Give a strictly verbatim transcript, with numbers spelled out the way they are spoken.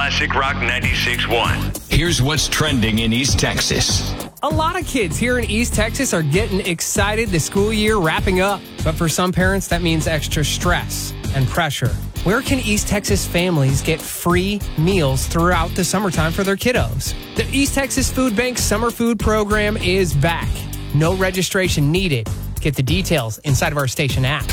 Classic Rock ninety-six point one. Here's what's trending in East Texas. A lot of kids here in East Texas are getting excited the school year wrapping up. But for some parents, that means extra stress and pressure. Where can East Texas families get free meals throughout the summertime for their kiddos? The East Texas Food Bank Summer Food Program is back. No registration needed. Get the details inside of our station app.